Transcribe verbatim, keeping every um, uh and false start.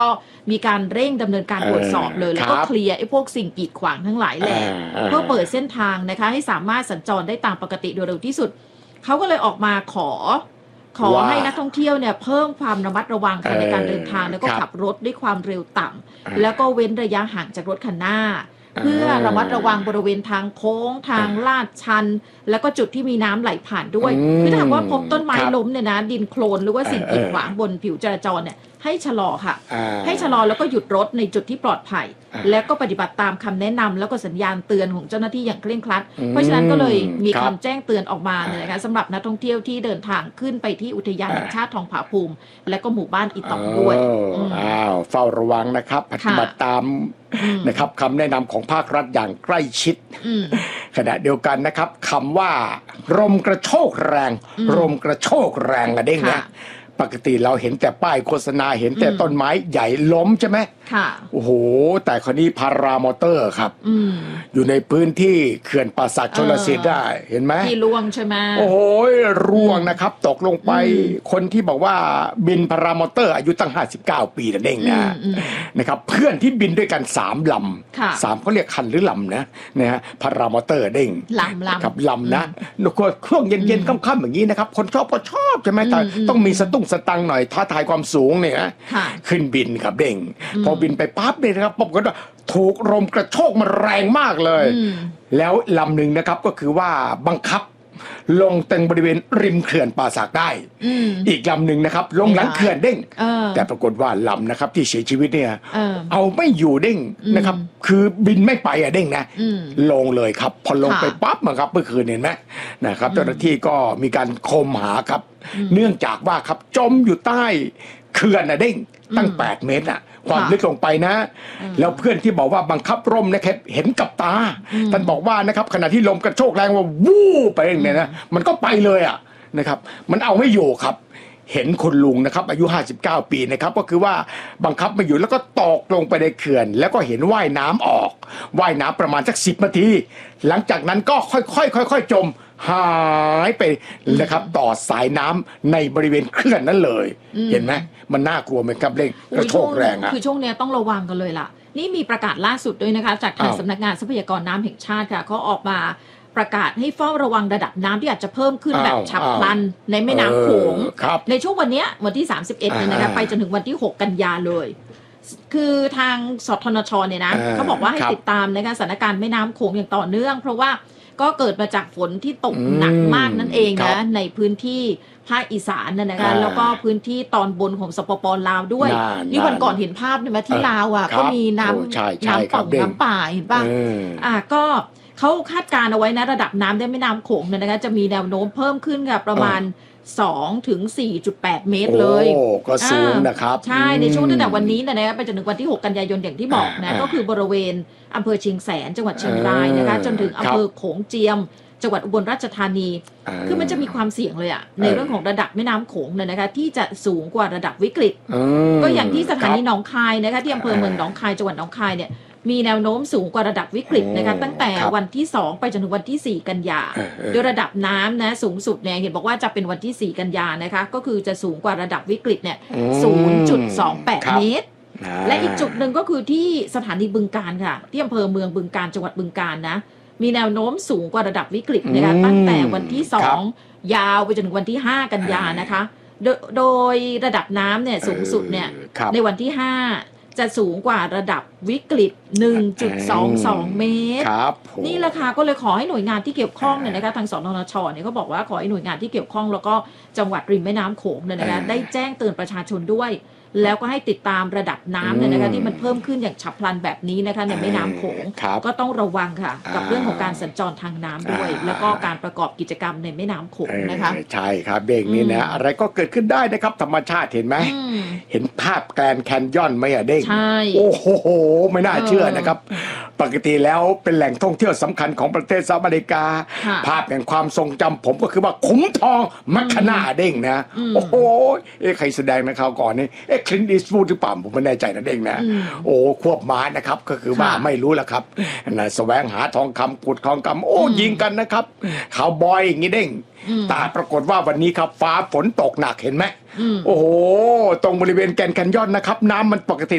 ก็มีการเร่งดำเนินการตรวจสอบเลยแล้วก็เคลียร์ไอ้พวกสิ่งกีดขวางทั้งหลายแหละเพื่อเปิดเส้นทางนะคะให้สามารถสัญจรได้ตามปกติโดยเร็วที่สุดเขาก็เลยออกมาขอขอให้นักท่องเที่ยวเนี่ยเพิ่มความระมัดระวังในการเดินทางแล้วก็ขับรถด้วยความเร็วต่ำแล้วก็เว้นระยะห่างจากรถคันหน้าเพื่อระมัดระวังบริเวณทางโค้งทางลาดชันแล้วก็จุดที่มีน้ำไหลผ่านด้วยคือถ้าว่าพบต้นไม้ล้มเนี่ยนะดินโคลนหรือว่าสิ่งกีดขวางบนผิวจราจรเนี่ยให้ชะลอค่ะให้ชะลอแล้วก็หยุดรถในจุดที่ปลอดภัยแล้วก็ปฏิบัติตามคำแนะนำแล้วก็สัญญาณเตือนของเจ้าหน้าที่อย่างเคร่งครัดเพราะฉะนั้นก็เลยมีคำแจ้งเตือนออกมาเนี่ยนะคะสำหรับนักท่องเที่ยวที่เดินทางขึ้นไปที่อุทยานแห่งชาติทองผาภูมิและก็หมู่บ้านอีตองด้วยอ้าวเฝ้าระวังนะครับปฏิบัติตามนะครับคำแนะนำของภาครัฐอย่างใกล้ชิดขณะเดียวกันนะครับคำว่าลมกระโชกแรงลมกระโชกแรงอะเด้งเนี่ยปกติเราเห็นแต่ป้ายโฆษณาเห็นแต่ต้นไม้ใหญ่ล้มใช่ไหมค่ะโอ้โหแต่คนนี้พารามอเตอร์ครับออยู่ในพื้นที่เขื่อนป่าสักชลสิทธิ์ได้เห็นไหมที่ร่วงใช่ไหมโอ้โหร่วงนะครับตกลงไปคนที่บอกว่าบินพารามอเตอร์อายุตั้งห้าสิบเก้าปีนั่นเองนะนะครับเพื่อนที่บินด้วยกันสามลำสามเขาเรียกคันหรือลำนะนะฮะพารามอเตอร์เด้งลำลำครับลำนะช่วงเย็นๆค่ำๆอย่างนี้นะครับคนชอบก็ชอบใช่ไหมแต่ต้องมีสตุ้งสตังหน่อยท้าทายความสูงเนี่ยขึ้นบินครับเด้งพอบินไปปั๊บเนี่ยนะครับปรากฏว่าถูกลมกระโชกมาแรงมากเลยแล้วลำหนึ่งนะครับก็คือว่าบังคับลงตรงบริเวณริมเขื่อนป่าสักได้อีกลำหนึ่งนะครับลงหลังเขื่อนเด้งแต่ปรากฏว่าลำนะครับที่เสียชีวิตเนี่ยเอาไม่อยู่เด้งนะครับคือบินไม่ไปอะเด้งนะลงเลยครับพอลงไปปั๊บนะครับเมื่อคืนเห็นไหมนะครับเจ้าหน้าที่ก็มีการคมหาครับเนื่องจากว่าครับจมอยู่ใต้เขื่อนอะเด้งตั้งแปดเมตรอะความลึกลงไปนะแล้วเพื่อนที่บอกว่าบังคับร่มนะครับเห็นกับตาท่านบอกว่านะครับขณะที่ลมกระโชกแรงว่าวู้ไปเนี่ยนะมันก็ไปเลยอ่ะนะครับมันเอาไม่อยู่ครับเห็นคุณลุงนะครับอายุห้าสิบเก้าปีนะครับก็คือว่าบังคับไม่อยู่แล้วก็ตกลงไปในเขื่อนแล้วก็เห็นว่ายน้ำออกว่ายน้ำประมาณสักสิบนาทีหลังจากนั้นก็ค่อยๆค่อยๆจมหายไปนะครับต่อสายน้ำในบริเวณเขื่อนนั้นเลยเห็นไหมมันน่ากลัวไหมครับเร่งกระโชกแรงอ่ะคือช่วงนี้ต้องระวังกันเลยล่ะนี่มีประกาศล่าสุดด้วยนะคะจากทางสำนักงานทรัพยากรน้ำแห่งชาติค่ะเขาออกมาประกาศให้เฝ้าระวังระดับน้ำที่อาจจะเพิ่มขึ้นแบบฉับพลันในแม่น้ำโขงในช่วงวันนี้วันที่สามสิบเอ็ดเนี่ยนะคะไปจนถึงวันที่หกกันยาเลยคือทางสทนชเนี่ยนะเขาบอกว่าให้ติดตามนะคะสถานการณ์แม่น้ำโขงอย่างต่อเนื่องเพราะว่าก็เกิดมาจากฝนที่ตกหนักมากนั่นเองนะในพื้นที่ภาคอีสานน่ะนะคะแล้วก็พื้นที่ตอนบนของสปป.ลาวด้วยนี่วันก่อนเห็นภาพเนี่ยมาที่ลาวอ่ะก็มีน้ำน้ำป่องน้ำป่าเห็นป่ะอ่าก็เขาคาดการเอาไว้นะระดับน้ำในแม่น้ำโขงเนี่ยนะคะจะมีแนวโน้มเพิ่มขึ้นกับประมาณสองถึงสี่จุดแปด เมตรเลยโอ้ก็สูงนะครับใช่ในช่วงตั้งแต่วันนี้นะคะไปจนถึงวันที่หกกันยายนอย่างที่บอกนะก็คือบริเวณอำเภอเชียงแสนจังหวัดเชียงรายนะคะจนถึงอำเภอโขงเจียมจังหวัดอุบลราชธานีคือมันจะมีความเสี่ยงเลยอะในเรื่องของระดับแม่น้ำโขงเนี่ยนะคะที่จะสูงกว่าระดับวิกฤตก็อย่างที่สถานีหนองคายนะคะที่อำเภอเมืองหนองคายจังหวัดหนองคายเนี่ยมีแนวโน้มสูงกว่าระดับวิกฤตนะคะตั้งแต่วันที่สองไปจนถึงวันที่สี่กันยาโดยระดับน้ำนะสูงสุดเนี่ยเห็นบอกว่าจะเป็นวันที่สี่กันยานะคะก็คือจะสูงกว่าระดับวิกฤตเนี่ย ศูนย์จุดสองแปด เมตรและอีกจุดหนึ่งก็คือที่สถานีบึงกาฬค่ะที่อำเภอเมืองบึงกาฬจังหวัดบึงกาฬนะมีแนวโน้มสูงกว่าระดับวิกฤตนะคะตั้งแต่วันที่สองยาวไปจนถึงวันที่ห้ากันยานะคะโดยระดับน้ำเนี่ยสูงสุดเนี่ยในวันที่ห้าจะสูงกว่าระดับวิกฤต หนึ่งจุดสองสอง เมตรนี่แหละค่ะก็เลยขอให้หน่วยงานที่เกี่ยวข้องเนี่ยนะคะทางสนชเนี่ยเขาบอกว่าขอให้หน่วยงานที่เกี่ยวข้องแล้วก็จังหวัดริมแม่น้ำโขงเนี่ยนะคะได้แจ้งเตือนประชาชนด้วยแล้วก็ให้ติดตามระดับน้ำเนี่ยนะคะที่มันเพิ่มขึ้นอย่างฉับพลันแบบนี้นะคะในแม่น้ำโขงก็ต้องระวังค่ะกับเรื่องของการสัญจรทางน้ำด้วยแล้วก็การประกอบกิจกรรมในแม่น้ำโขงนะคะใช่ครับเด็กนี่นะอะไรก็เกิดขึ้นได้นะครับธรรมชาติเห็นไหมเห็นภาพแกรนด์แคนยอนไหมอะเด็กโอ้โหไม่น่าเชื่อนะครับปกติแล้วเป็นแหล่งท่องเที่ยวสำคัญของประเทศสหรัฐอเมริกาภาพแห่งความทรงจำผมก็คือว่าขุมทองมัคคณาเด้งนะโอ้โหเอ๊ะใครแสดงนะคราวก่อนนี่เอ๊ะคลินต์ อีสต์วูดหรือเปล่าผมไม่แน่ใจนะเด้งนะโอ้ควบม้านะครับก็คือว่าไม่รู้ละครับนะแสวงหาทองคำขุดทองคำโอ้ยิงกันนะครับข่าวบอยอย่างนี้เด้งแต่ปรากฏว่าวันนี้ครับฟ้าฝนตกหนักเห็นไหมโอ้โหตรงบริเวณแกรนด์แคนยอนนะครับน้ำมันปกติ